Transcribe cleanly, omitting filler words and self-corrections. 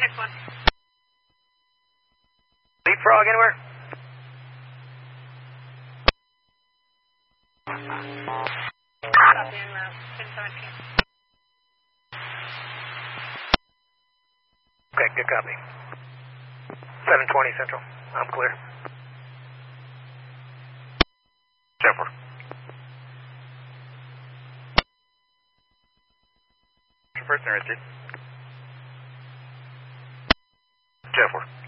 1. Leapfrog anywhere? Copy in 1017. Okay, good copy. 720 Central. I'm clear. 10-4. First interested. 10-4.